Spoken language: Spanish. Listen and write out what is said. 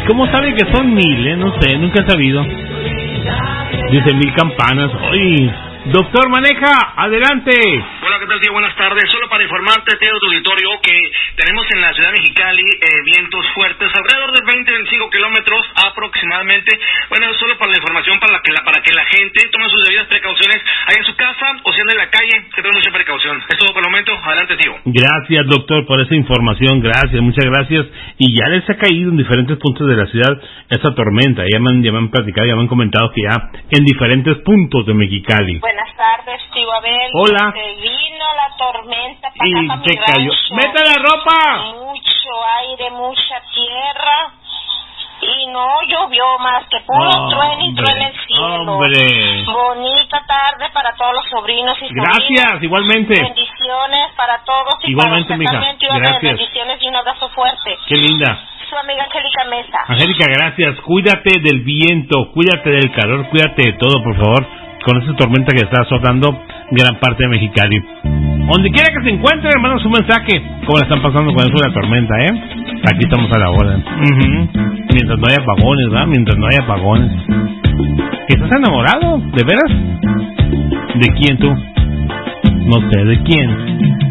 ¿Cómo sabe que son 1000? No sé, nunca he sabido. Dice 1000 campanas. Oye, doctor Maneja, adelante. Hola, ¿qué tal, tío? Buenas tardes. Solo para informarte, tío, de tu auditorio, que tenemos en la ciudad de Mexicali vientos fuertes, alrededor de 20-25 kilómetros aproximadamente. Bueno, solo para la información, para que la gente tome sus debidas precauciones ahí en su casa o si anda en la calle, que tenga mucha precaución. Es todo por el momento. Adelante, tío. Gracias, doctor, por esa información. Gracias, muchas gracias. Y ya les ha caído en diferentes puntos de la ciudad esta tormenta. Ya me han platicado, ya me han comentado que ya en diferentes puntos de Mexicali. Buenas tardes, tío Abel. Hola. Vino la tormenta para Y acá, se cayó. ¡Meta la ropa! Mucho aire, mucha tierra. Y no llovió más que puro trueno y trueno en el cielo. ¡Hombre! Bonita tarde para todos los sobrinos y sobrinas. Gracias, igualmente. Bendiciones para todos y Igualmente, para mija. también, tío Abel. Gracias. Bendiciones y un abrazo fuerte. ¡Qué linda! Su amiga Angélica Mesa. Angélica, gracias. Cuídate del viento, cuídate del calor, cuídate de todo, por favor, con esa tormenta que está azotando gran parte de Mexicali. Donde quiera que se encuentren, hermanos, un mensaje. ¿Cómo la están pasando con eso de la tormenta, Aquí estamos a la hora. Mientras no haya apagones, ¿verdad? Mientras no haya apagones. ¿Estás enamorado? ¿De veras? ¿De quién tú? No sé, ¿de quién?